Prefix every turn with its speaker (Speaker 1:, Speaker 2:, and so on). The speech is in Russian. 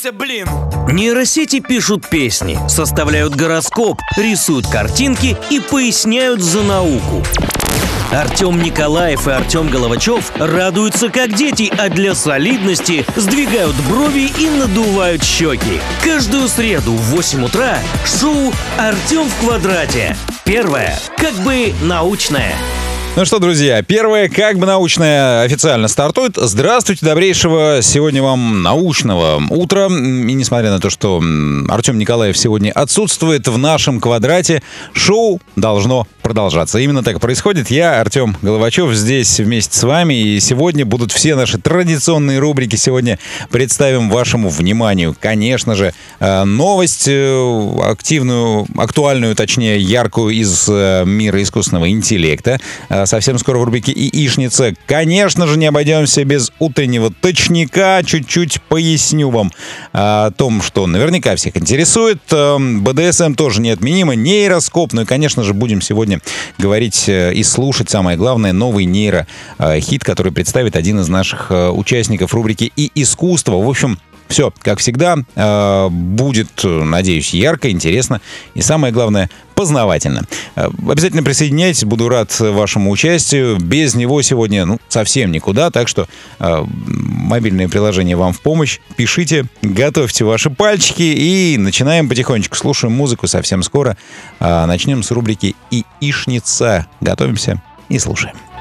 Speaker 1: Заебался, блин!
Speaker 2: Нейросети пишут песни, составляют гороскоп, рисуют картинки и поясняют за науку. Артем Николаев и Артем Головачев радуются как дети, а для солидности сдвигают брови и надувают щеки. Каждую среду в 8 утра шоу «Артем в квадрате». Первое, как бы научное.
Speaker 3: Ну что, друзья, первое, как бы научное, официально стартует. Здравствуйте, добрейшего сегодня вам научного утра. И несмотря на то, что Артем Николаев сегодня отсутствует в нашем квадрате, шоу должно продолжаться. Именно так происходит. Я, Артем Головачев, здесь вместе с вами. И сегодня будут все наши традиционные рубрики. Сегодня представим вашему вниманию, конечно же, новость актуальную, точнее, яркую из мира искусственного интеллекта. Совсем скоро в рубрике «Яичница». Конечно же, не обойдемся без утреннего точняка. Чуть-чуть поясню вам о том, что наверняка всех интересует. БДСМ тоже неотменимо. Нейроскоп. Ну и, конечно же, будем сегодня говорить и слушать, самое главное, новый нейрохит, который представит один из наших участников рубрики «И искусство». В общем, все, как всегда, будет, надеюсь, ярко, интересно и, самое главное, познавательно. Обязательно присоединяйтесь, буду рад вашему участию. Без него сегодня совсем никуда, так что мобильное приложение вам в помощь. Пишите, готовьте ваши пальчики и начинаем потихонечку. Слушаем музыку совсем скоро. Начнем с рубрики «Яичница». Готовимся и слушаем.